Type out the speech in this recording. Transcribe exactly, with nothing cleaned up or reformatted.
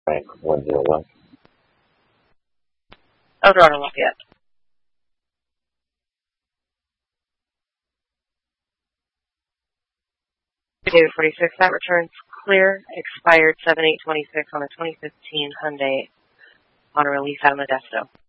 Frank one zero one. Eldorado Lafayette. David forty-six, that returns clear, expired seven eight twenty-six on a twenty fifteen Hyundai on a release out of Modesto.